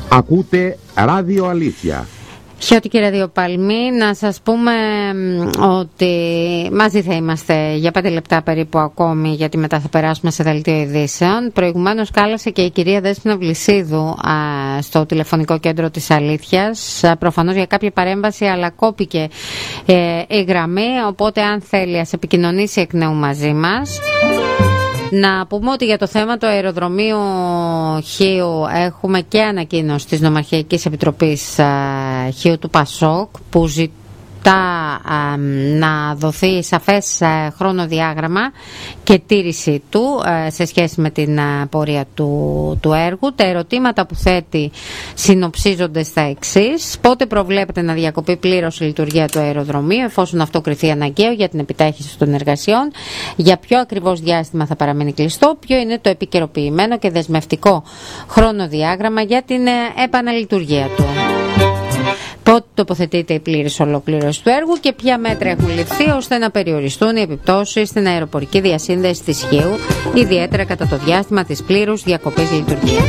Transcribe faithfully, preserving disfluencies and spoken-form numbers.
Ακούτε Ράδιο Αλήθεια. Χιώτικη Ραδιοπαλμή, να σας πούμε ότι μαζί θα είμαστε για πέντε λεπτά περίπου ακόμη, γιατί μετά θα περάσουμε σε δελτίο ειδήσεων. Προηγουμένως κάλεσε και η κυρία Δέσποινα Βλυσίδου α, στο τηλεφωνικό κέντρο της Αλήθειας, α, προφανώς για κάποια παρέμβαση, αλλά κόπηκε ε, η γραμμή, οπότε αν θέλει ας επικοινωνήσει εκ νέου μαζί μας. Να πούμε ότι για το θέμα του αεροδρομίου Χίου έχουμε και ανακοίνωση της Νομαρχιακής Επιτροπής Χίου του Πασόκ, που ζητά να δοθεί σαφές χρονοδιάγραμμα και τήρηση του σε σχέση με την πορεία του, του έργου. Τα ερωτήματα που θέτει συνοψίζονται στα εξής: πότε προβλέπεται να διακοπεί πλήρως η λειτουργία του αεροδρομίου, εφόσον αυτό κριθεί αναγκαίο για την επιτάχυνση των εργασιών, για ποιο ακριβώς διάστημα θα παραμείνει κλειστό, ποιο είναι το επικαιροποιημένο και δεσμευτικό χρονοδιάγραμμα για την επαναλειτουργία του, πότε τοποθετείται η πλήρης ολοκλήρωση του έργου και ποια μέτρα έχουν ληφθεί ώστε να περιοριστούν οι επιπτώσεις στην αεροπορική διασύνδεση της Χίου, ιδιαίτερα κατά το διάστημα της πλήρους διακοπής λειτουργίας.